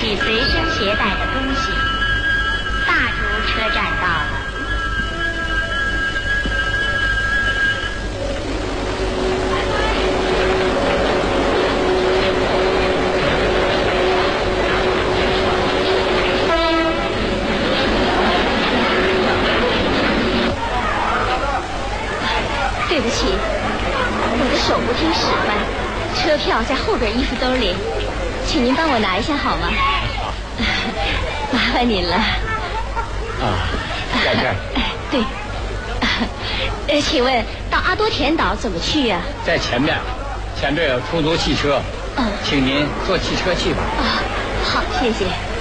起随身携带的东西。大竹车站到了。对不起，我的手不听使唤，车票在后边衣服兜里，请您帮我拿一下好吗？麻烦您了。 在这儿。 对。请问到阿多田岛怎么去呀？ 在前面有出租汽车。请您坐汽车去吧。 好，谢谢。